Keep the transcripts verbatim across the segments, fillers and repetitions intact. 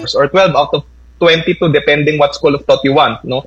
or twelve out of twenty-two, depending what school of thought you want, no?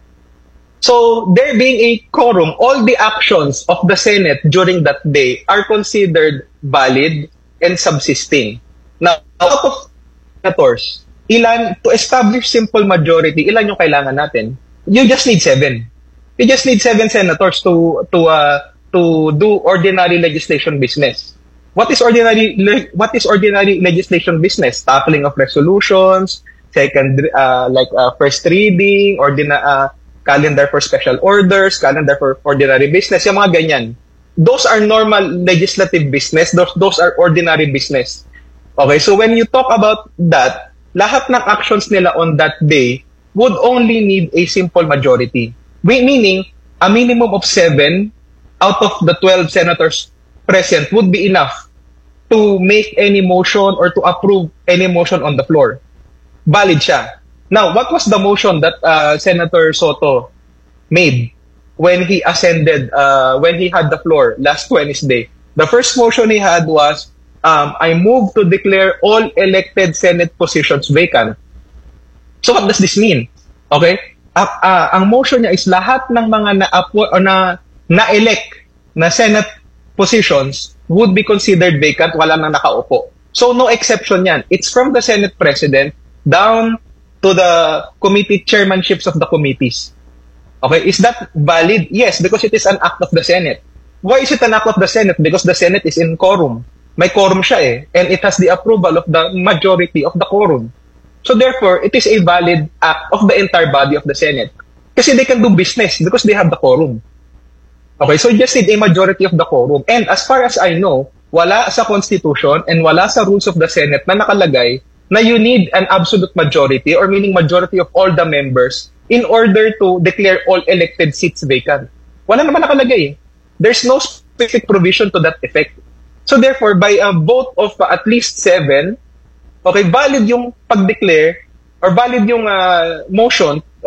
So, there being a quorum, all the actions of the Senate during that day are considered valid and subsisting. Now, out of senators, ilan, to establish simple majority, ilan yung kailangan natin? You just need seven. You just need seven senators to to uh, to do ordinary legislation business. What is ordinary le- what is ordinary legislation business? Tackling of resolutions, second uh, like uh, first reading, ordina uh, calendar for special orders, calendar for ordinary business, yung mga ganyan. Those are normal legislative business. Those those are ordinary business. Okay, so when you talk about that, lahat ng actions nila on that day would only need a simple majority. Meaning, a minimum of seven out of the twelve senators present would be enough to make any motion or to approve any motion on the floor. Valid siya. Now, what was the motion that uh, Senator Soto made when he ascended, uh, when he had the floor last Wednesday? The first motion he had was, um, I move to declare all elected Senate positions vacant. So what does this mean? Okay? Uh, uh, ang motion niya is lahat ng mga na-apo o na na-elect na Senate positions would be considered vacant, wala nang nakaupo. So no exception yan. It's from the Senate President down to the committee chairmanships of the committees. Okay, is that valid? Yes, because it is an act of the Senate. Why is it an act of the Senate? Because the Senate is in quorum. May quorum siya eh, and it has the approval of the majority of the quorum. So therefore, it is a valid act of the entire body of the Senate. Kasi they can do business because they have the quorum. Okay, so you just need a majority of the quorum. And as far as I know, wala sa Constitution and wala sa rules of the Senate na nakalagay na you need an absolute majority or meaning majority of all the members in order to declare all elected seats vacant. Wala naman nakalagay. There's no specific provision to that effect. So therefore, by a vote of uh, at least seven, okay, valid yung pag-declare or valid yung uh, motion